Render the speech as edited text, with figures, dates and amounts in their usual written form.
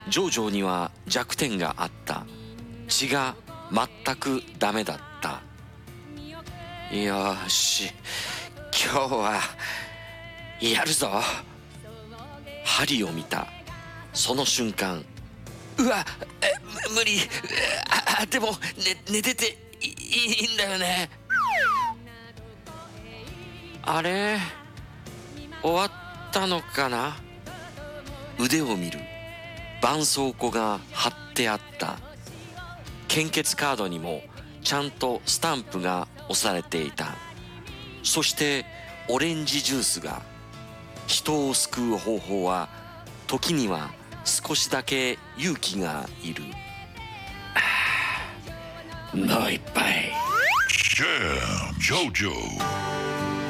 ジョジョには弱点があった。血が全くダメだった。よし、今日はやるぞ。針を見たその瞬間、うわ、無理。でも、寝てていいんだよね。あれ、終わったのかな。腕を見る。絆創膏が貼ってあった。献血カードにもちゃんとスタンプが押されていた。そしてオレンジジュースが。人を救う方法は時には少しだけ勇気がいる。もう一杯。 Jam Jojo